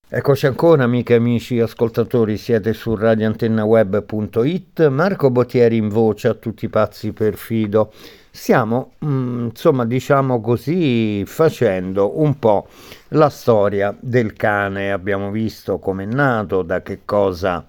Eccoci ancora, amiche e amici ascoltatori, siete su radioantennaweb.it. Marco Bottieri in voce a tutti i pazzi per Fido. Stiamo, insomma, diciamo così, facendo un po' la storia del cane. Abbiamo visto come è nato, da che cosa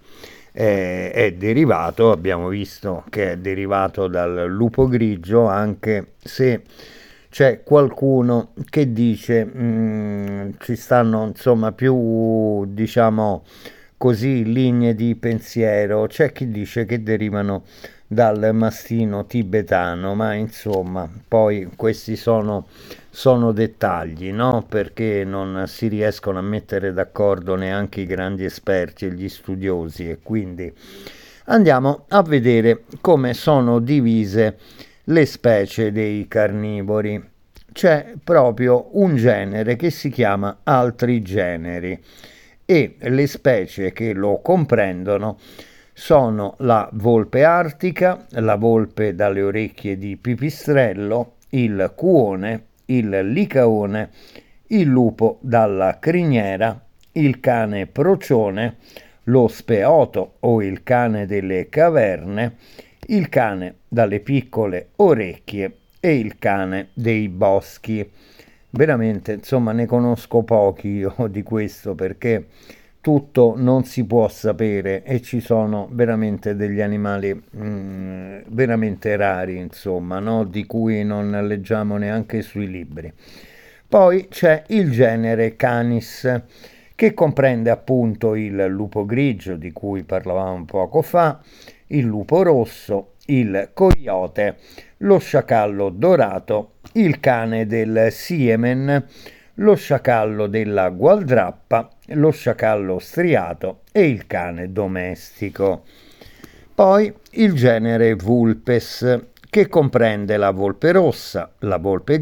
è derivato. Abbiamo visto che è derivato dal lupo grigio, anche se c'è qualcuno che dice ci stanno insomma più diciamo così linee di pensiero. C'è chi dice che derivano dal mastino tibetano, ma insomma poi questi sono dettagli, no? Perché non si riescono a mettere d'accordo neanche i grandi esperti e gli studiosi, e quindi andiamo a vedere come sono divise le specie dei carnivori. C'è proprio un genere che si chiama altri generi, e le specie che lo comprendono sono la volpe artica, la volpe dalle orecchie di pipistrello, il cuone, il licaone, il lupo dalla criniera, il cane procione, lo speoto o il cane delle caverne, il cane dalle piccole orecchie e il cane dei boschi. Veramente, insomma, ne conosco pochi io di questo, perché tutto non si può sapere e ci sono veramente degli animali veramente rari, insomma, no? Di cui non leggiamo neanche sui libri. Poi c'è il genere Canis, che comprende appunto il lupo grigio di cui parlavamo poco fa, il lupo rosso, il coyote, lo sciacallo dorato, il cane del Siemen, lo sciacallo della gualdrappa, lo sciacallo striato e il cane domestico. Poi il genere Vulpes, che comprende la volpe rossa, la volpe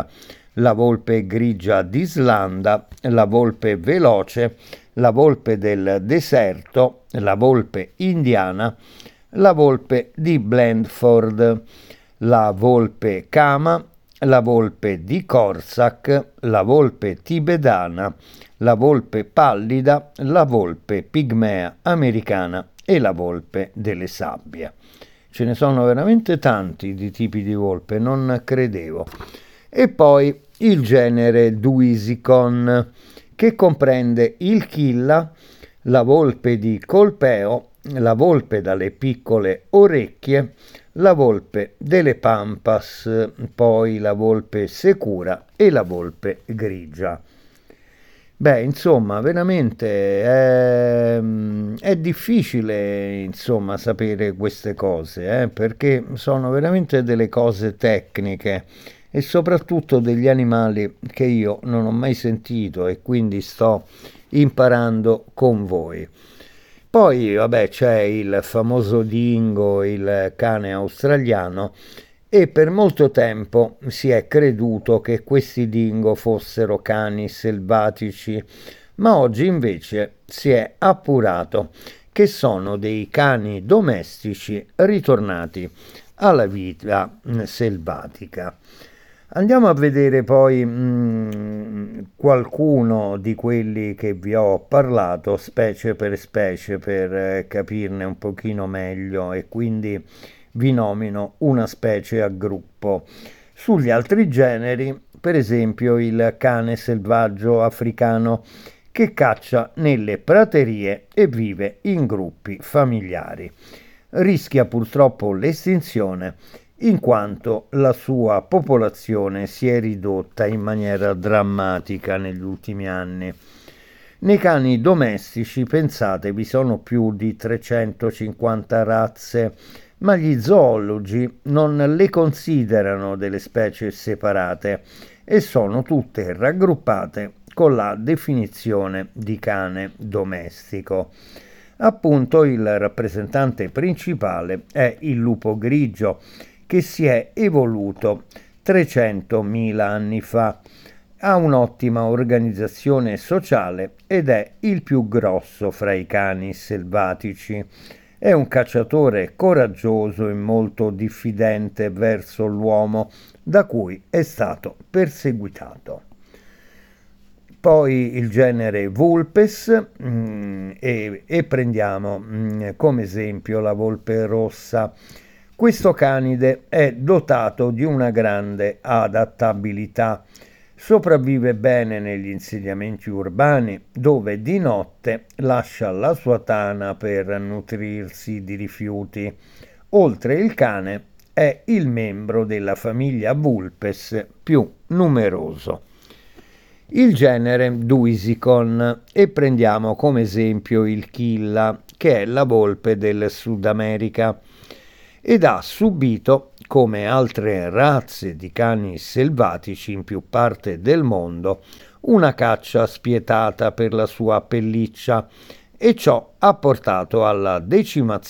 grigia d'Islanda, la volpe veloce, la volpe del deserto, la volpe indiana, la volpe di Blandford, la volpe Kama, la volpe di Corsac, la volpe tibetana, la volpe pallida, la volpe pigmea americana e la volpe delle sabbie. Ce ne sono veramente tanti di tipi di volpe, non credevo. E poi il genere Duisicon, che comprende il Killa, la volpe di Colpeo, la volpe dalle piccole orecchie, la volpe delle Pampas, poi la volpe secura e la volpe grigia. Beh, insomma, veramente è difficile, insomma, sapere queste cose, perché sono veramente delle cose tecniche e soprattutto degli animali che io non ho mai sentito e quindi sto imparando con voi. Poi, vabbè, c'è il famoso dingo, il cane australiano, e per molto tempo si è creduto che questi dingo fossero cani selvatici, ma oggi invece si è appurato che sono dei cani domestici ritornati alla vita selvatica. Andiamo a vedere poi qualcuno di quelli che vi ho parlato, specie, per capirne un pochino meglio, e quindi vi nomino una specie a gruppo. Sugli altri generi, per esempio il cane selvaggio africano, che caccia nelle praterie e vive in gruppi familiari. Rischia purtroppo l'estinzione in quanto la sua popolazione si è ridotta in maniera drammatica negli ultimi anni. Nei cani domestici, pensate, vi sono più di 350 razze, ma gli zoologi non le considerano delle specie separate e sono tutte raggruppate con la definizione di cane domestico. Appunto, il rappresentante principale è il lupo grigio, che si è evoluto 300.000 anni fa. Ha un'ottima organizzazione sociale ed è il più grosso fra i cani selvatici. È un cacciatore coraggioso e molto diffidente verso l'uomo, da cui è stato perseguitato. Poi il genere Vulpes e prendiamo come esempio la volpe rossa. Questo canide è dotato di una grande adattabilità. Sopravvive bene negli insediamenti urbani, dove di notte lascia la sua tana per nutrirsi di rifiuti. Oltre il cane, è il membro della famiglia Vulpes più numeroso. Il genere Duisicon, e prendiamo come esempio il Killa, che è la volpe del Sud America, ed ha subito, come altre razze di cani selvatici in più parte del mondo, una caccia spietata per la sua pelliccia, e ciò ha portato alla decimazione